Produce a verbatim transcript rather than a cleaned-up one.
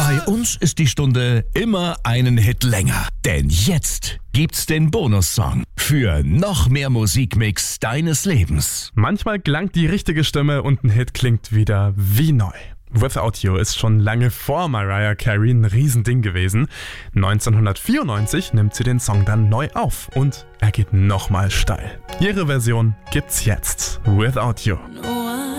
Bei uns ist die Stunde immer einen Hit länger. Denn jetzt gibt's den Bonussong für noch mehr Musikmix deines Lebens. Manchmal gelangt die richtige Stimme und ein Hit klingt wieder wie neu. Without You ist schon lange vor Mariah Carey ein Riesending gewesen. neunzehnhundertvierundneunzig nimmt sie den Song dann neu auf und er geht nochmal steil. Ihre Version gibt's jetzt. Without You.